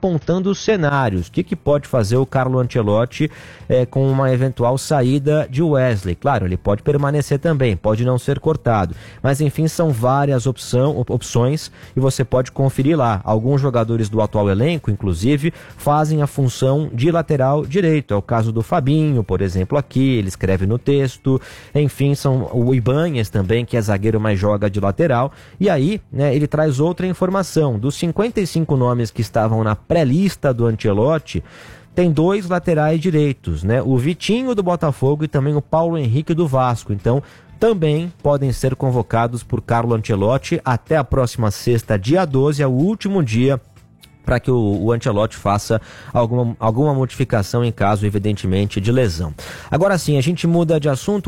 apontando os cenários. O que pode fazer o Carlo Ancelotti com uma eventual saída de Wesley? Claro, ele pode permanecer também, pode não ser cortado. Mas, enfim, são várias opções e você pode conferir lá. Alguns jogadores do atual elenco, inclusive, fazem a função de lateral direito. É o caso do Fabinho, por exemplo, aqui, ele escreve no texto. Enfim, são o Ibáñez também, que é zagueiro, mas joga de lateral. E aí, né, ele traz outra informação. Dos 55 nomes que estavam na pré-lista do Ancelotti, tem 2 laterais direitos, né? O Vitinho do Botafogo e também o Paulo Henrique do Vasco. Então, também podem ser convocados por Carlo Ancelotti até a próxima sexta, dia 12, é o último dia para que o Ancelotti faça alguma modificação em caso, evidentemente, de lesão. Agora sim, a gente muda de assunto,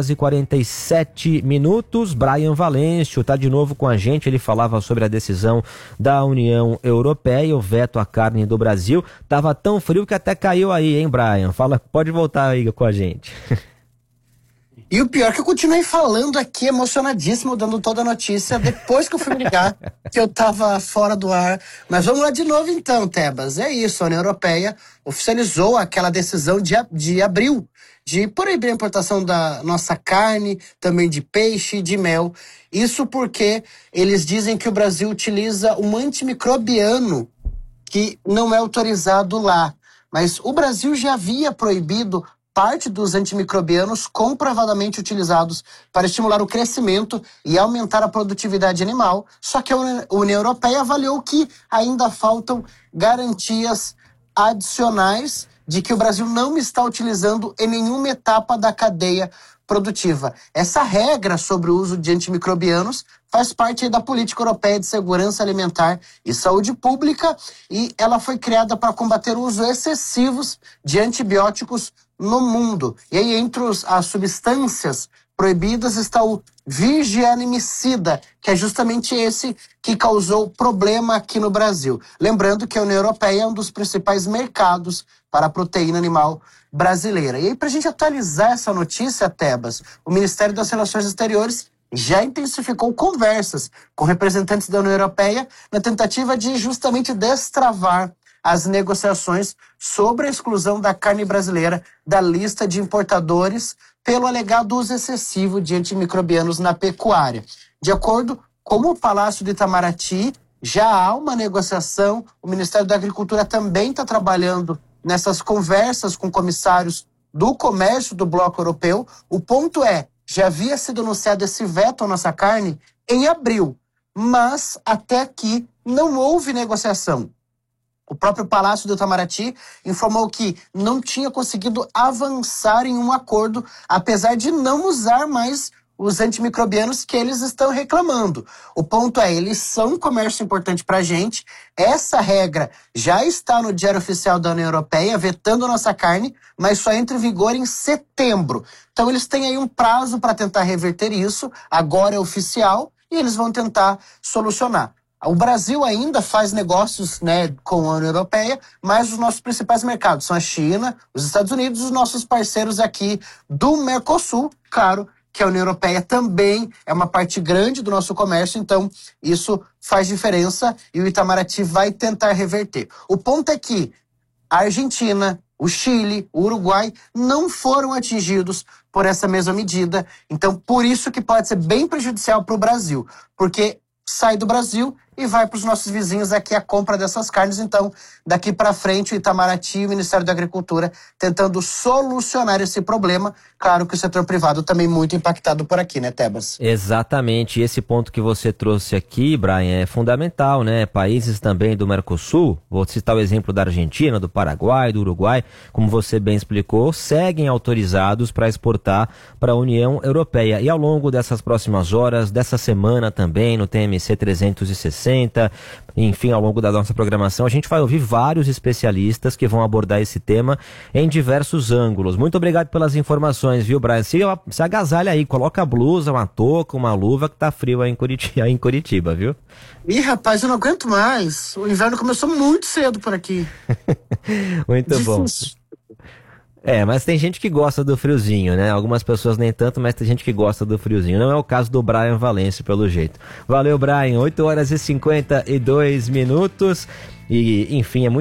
8h47. Brian Valêncio está de novo com a gente, ele falava sobre a decisão da União Europeia, o veto à carne do Brasil. Tava tão frio que até caiu aí, hein, Brian? Fala, pode voltar aí com a gente. E o pior é que eu continuei falando aqui, emocionadíssimo, dando toda a notícia, depois que eu fui me ligar, que eu tava fora do ar. Mas vamos lá de novo então, Tebas. É isso, a União Europeia oficializou aquela decisão de abril, de proibir a importação da nossa carne, também de peixe, de mel. Isso porque eles dizem que o Brasil utiliza um antimicrobiano que não é autorizado lá. Mas o Brasil já havia proibido parte dos antimicrobianos comprovadamente utilizados para estimular o crescimento e aumentar a produtividade animal, só que a União Europeia avaliou que ainda faltam garantias adicionais de que o Brasil não está utilizando em nenhuma etapa da cadeia produtiva. Essa regra sobre o uso de antimicrobianos faz parte da política europeia de segurança alimentar e saúde pública e ela foi criada para combater o uso excessivos de antibióticos no mundo. E aí, entre as substâncias proibidas está o vigianicida, que é justamente esse que causou problema aqui no Brasil. Lembrando que a União Europeia é um dos principais mercados para a proteína animal brasileira. E aí, para a gente atualizar essa notícia, Tebas, o Ministério das Relações Exteriores já intensificou conversas com representantes da União Europeia na tentativa de justamente destravar as negociações sobre a exclusão da carne brasileira da lista de importadores pelo alegado uso excessivo de antimicrobianos na pecuária. De acordo com o Palácio de Itamaraty, já há uma negociação, o Ministério da Agricultura também está trabalhando nessas conversas com comissários do comércio do Bloco Europeu. O ponto é, já havia sido anunciado esse veto à nossa carne em abril, mas até aqui não houve negociação. O próprio Palácio do Itamaraty informou que não tinha conseguido avançar em um acordo, apesar de não usar mais os antimicrobianos que eles estão reclamando. O ponto é, eles são um comércio importante para a gente, essa regra já está no Diário Oficial da União Europeia, vetando a nossa carne, mas só entra em vigor em setembro. Então eles têm aí um prazo para tentar reverter isso, agora é oficial, e eles vão tentar solucionar. O Brasil ainda faz negócios, né, com a União Europeia, mas os nossos principais mercados são a China, os Estados Unidos e os nossos parceiros aqui do Mercosul. Claro que a União Europeia também é uma parte grande do nosso comércio, então isso faz diferença e o Itamaraty vai tentar reverter. O ponto é que a Argentina, o Chile, o Uruguai não foram atingidos por essa mesma medida, então por isso que pode ser bem prejudicial para o Brasil, porque sai do Brasil e vai para os nossos vizinhos aqui a compra dessas carnes. Então, daqui para frente, o Itamaraty e o Ministério da Agricultura tentando solucionar esse problema. Claro que o setor privado também muito impactado por aqui, né, Tebas? Exatamente. E esse ponto que você trouxe aqui, Brian, é fundamental, né? Países também do Mercosul, vou citar o exemplo da Argentina, do Paraguai, do Uruguai, como você bem explicou, seguem autorizados para exportar para a União Europeia. E ao longo dessas próximas horas, dessa semana também, no TMC 360, enfim, ao longo da nossa programação, a gente vai ouvir vários especialistas que vão abordar esse tema em diversos ângulos. Muito obrigado pelas informações, viu, Brian? Se agasalha aí, coloca a blusa, uma touca, uma luva, que tá frio aí em Curitiba, viu? Ih, rapaz, eu não aguento mais. O inverno começou muito cedo por aqui. Muito bom. Mas tem gente que gosta do friozinho, né? Algumas pessoas nem tanto, mas tem gente que gosta do friozinho. Não é o caso do Brian Valêncio, pelo jeito. Valeu, Brian. 8h52. E, enfim, é muito